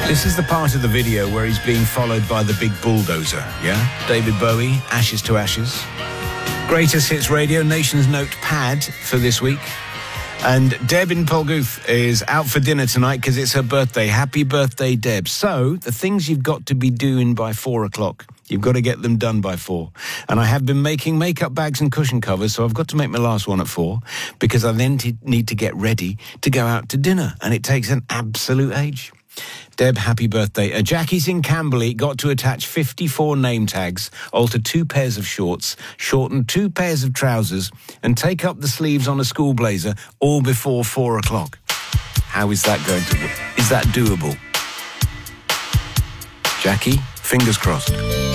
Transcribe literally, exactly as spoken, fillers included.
This is the part of the video where he's being followed by the big bulldozer, yeah? David Bowie, Ashes to Ashes. Greatest Hits Radio, Nation's Notepad for this week. And Deb in Polguth is out for dinner tonight because it's her birthday. Happy birthday, Deb. So, the things you've got to be doing by four o'clock, you've got to get them done by four. And I have been making makeup bags and cushion covers, so I've got to make my last one at four because I then t- need to get ready to go out to dinner. And it takes an absolute age. Deb, happy birthday. Uh, Jackie's in Camberley, got to attach fifty-four name tags, alter two pairs of shorts, shorten two pairs of trousers, and take up the sleeves on a school blazer, all before four o'clock. How is that going to work? Is that doable? Jackie, fingers crossed.